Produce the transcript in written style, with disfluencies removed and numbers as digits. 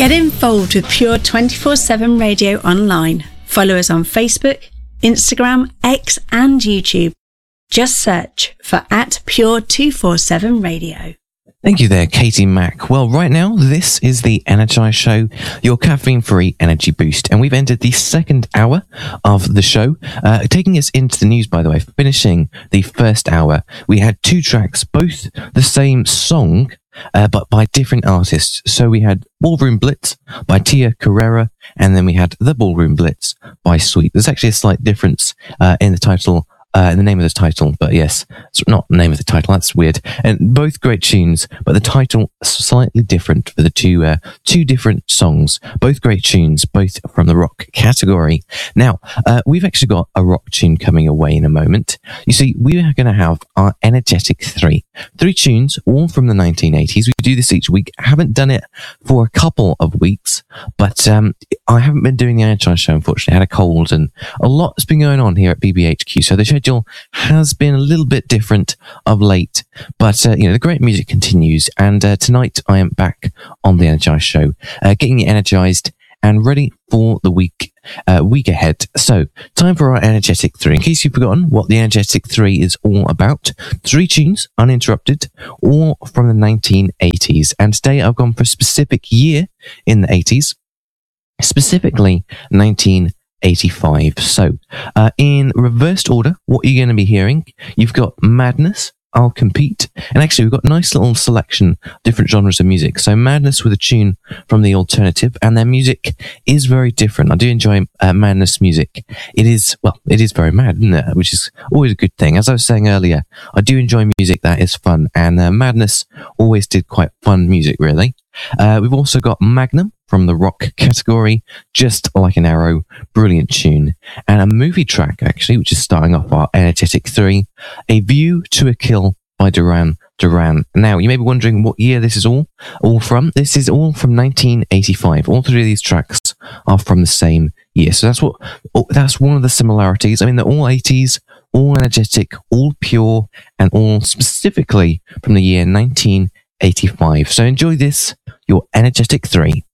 Get involved with Pure 24/7 Radio online. Follow us on Facebook, Instagram, X and YouTube. Just search for @Pure247 Radio. Thank you there, Katie Mack. Well, right now, this is the Energize Show, your caffeine-free energy boost. And we've entered the second hour of the show. Taking us into the news, by the way, finishing the first hour, we had two tracks, both the same song, but by different artists. So we had Ballroom Blitz by Tia Carrera, and then we had The Ballroom Blitz by Sweet. There's actually a slight difference in the title, in the name of the title, but yes, it's not the name of the title, that's weird. And both great tunes, but the title slightly different for the two different songs. Both great tunes, both from the rock category. Now, we've actually got a rock tune coming away in a moment. You see, we are going to have our Energetic 3. 3 tunes, all from the 1980s. We do this each week. I haven't done it for a couple of weeks, but I haven't been doing the Energize Show, unfortunately. I had a cold and a lot has been going on here at BBHQ, so the schedule has been a little bit different of late, but the great music continues. And tonight I am back on the Energize Show, getting you energized and ready for the week ahead. So, time for our Energetic 3. In case you've forgotten what the Energetic 3 is all about, 3 tunes, uninterrupted, all from the 1980s. And today I've gone for a specific year in the 80s, specifically 1985. So, in reversed order, what you're going to be hearing, you've got Madness, I'll Compete, and actually we've got a nice little selection of different genres of music. So Madness with a tune from the alternative, and their music is very different. I do enjoy Madness music. It is very mad, isn't it? Which is always a good thing. As I was saying earlier, I do enjoy music that is fun, and Madness always did quite fun music, really. We've also got Magnum from the rock category, Just Like an Arrow, brilliant tune. And a movie track, actually, which is starting off our Energetic 3, A View to a Kill by Duran Duran. Now, you may be wondering what year this is all from. This is all from 1985. All 3 of these tracks are from the same year. So that's one of the similarities. I mean, they're all 80s, all energetic, all pure, and all specifically from the year 1985. So enjoy this, your Energetic 3.